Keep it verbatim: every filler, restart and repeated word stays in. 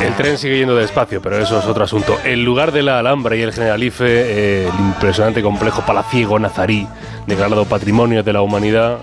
El tren sigue yendo despacio, pero eso es otro asunto. El lugar de la Alhambra y el Generalife, eh, el impresionante complejo palaciego nazarí, declarado Patrimonio de la Humanidad,